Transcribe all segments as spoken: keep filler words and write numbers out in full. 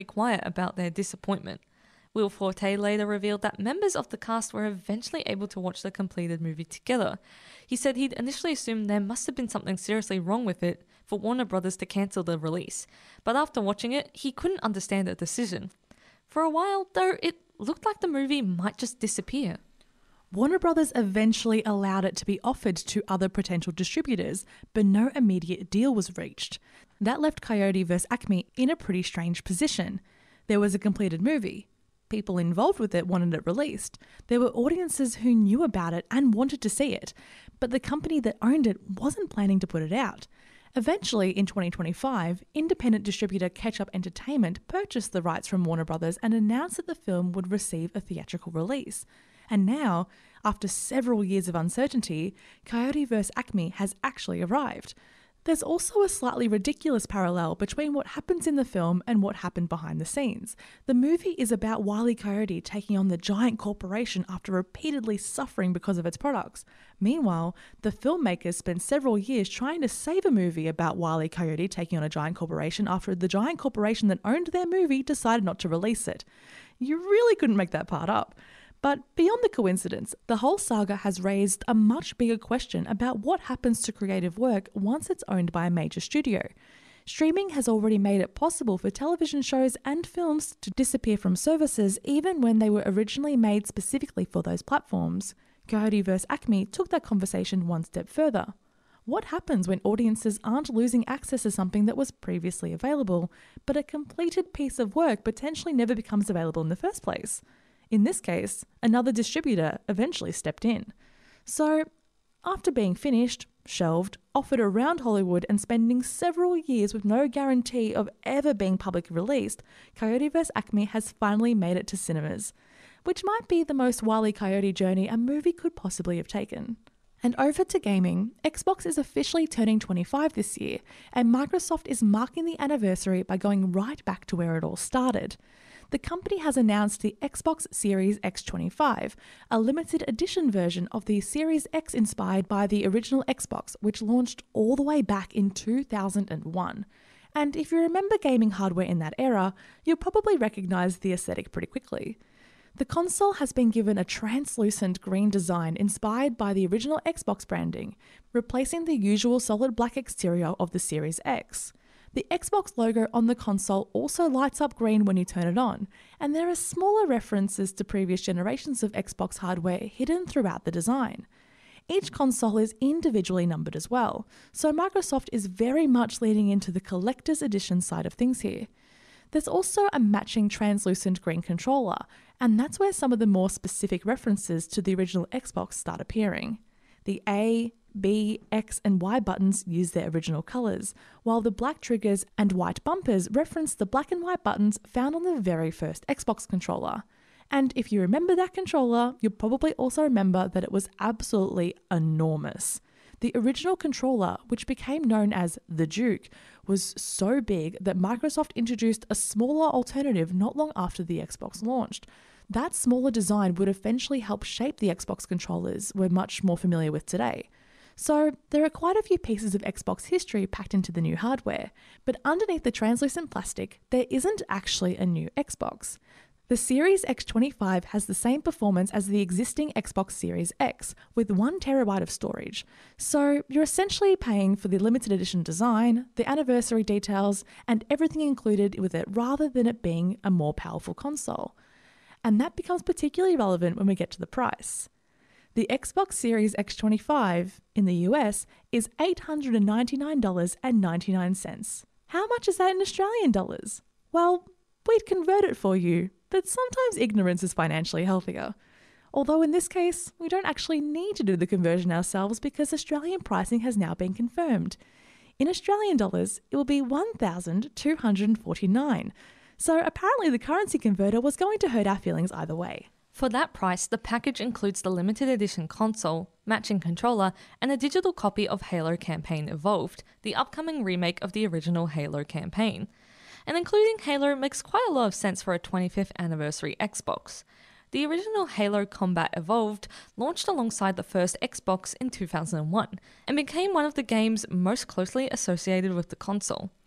quiet about their disappointment. Will Forte later revealed that members of the cast were eventually able to watch the completed movie together. He said he'd initially assumed there must have been something seriously wrong with it for Warner Brothers to cancel the release, but after watching it, he couldn't understand the decision. For a while, though, it looked like the movie might just disappear. Warner Brothers eventually allowed it to be offered to other potential distributors, but no immediate deal was reached. That left Coyote versus. Acme in a pretty strange position. There was a completed movie. People involved with it wanted it released. There were audiences who knew about it and wanted to see it, but the company that owned it wasn't planning to put it out. Eventually, in twenty twenty-five, independent distributor Ketchup Entertainment purchased the rights from Warner Brothers and announced that the film would receive a theatrical release. And now, after several years of uncertainty, Coyote versus. Acme has actually arrived. There's also a slightly ridiculous parallel between what happens in the film and what happened behind the scenes. The movie is about Wile E. Coyote taking on the giant corporation after repeatedly suffering because of its products. Meanwhile, the filmmakers spent several years trying to save a movie about Wile E. Coyote taking on a giant corporation after the giant corporation that owned their movie decided not to release it. You really couldn't make that part up. But beyond the coincidence, the whole saga has raised a much bigger question about what happens to creative work once it's owned by a major studio. Streaming has already made it possible for television shows and films to disappear from services even when they were originally made specifically for those platforms. Coyote versus. Acme took that conversation one step further. What happens when audiences aren't losing access to something that was previously available, but a completed piece of work potentially never becomes available in the first place? In this case, another distributor eventually stepped in. So, after being finished, shelved, offered around Hollywood and spending several years with no guarantee of ever being publicly released, Coyote versus. Acme has finally made it to cinemas, which might be the most Wile E. Coyote journey a movie could possibly have taken. And over to gaming, Xbox is officially turning twenty-five this year, and Microsoft is marking the anniversary by going right back to where it all started. The company has announced the Xbox Series X twenty-five, a limited edition version of the Series X inspired by the original Xbox, which launched all the way back in two thousand one. And if you remember gaming hardware in that era, you'll probably recognise the aesthetic pretty quickly. The console has been given a translucent green design inspired by the original Xbox branding, replacing the usual solid black exterior of the Series X. The Xbox logo on the console also lights up green when you turn it on, and there are smaller references to previous generations of Xbox hardware hidden throughout the design. Each console is individually numbered as well, so Microsoft is very much leaning into the collector's edition side of things here. There's also a matching translucent green controller, and that's where some of the more specific references to the original Xbox start appearing. The A, B, X and Y buttons use their original colours, while the black triggers and white bumpers reference the black and white buttons found on the very first Xbox controller. And if you remember that controller, you'll probably also remember that it was absolutely enormous. The original controller, which became known as the Duke, was so big that Microsoft introduced a smaller alternative not long after the Xbox launched. That smaller design would eventually help shape the Xbox controllers we're much more familiar with today. So there are quite a few pieces of Xbox history packed into the new hardware, but underneath the translucent plastic, there isn't actually a new Xbox. The Series X twenty-five has the same performance as the existing Xbox Series X, with one terabyte of storage. So you're essentially paying for the limited edition design, the anniversary details, and everything included with it rather than it being a more powerful console. And that becomes particularly relevant when we get to the price. The Xbox Series X twenty-five in the U S is eight hundred ninety-nine dollars and ninety-nine cents. How much is that in Australian dollars? Well, we'd convert it for you, but sometimes ignorance is financially healthier. Although in this case, we don't actually need to do the conversion ourselves because Australian pricing has now been confirmed. In Australian dollars, it will be one thousand two hundred forty-nine dollars. So apparently the currency converter was going to hurt our feelings either way. For that price, the package includes the limited edition console, matching controller, and a digital copy of Halo Campaign Evolved, the upcoming remake of the original Halo campaign. And including Halo makes quite a lot of sense for a twenty-fifth anniversary Xbox. The original Halo Combat Evolved launched alongside the first Xbox in two thousand one, and became one of the games most closely associated with the console.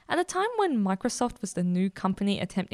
At a time when Microsoft was the new company attempting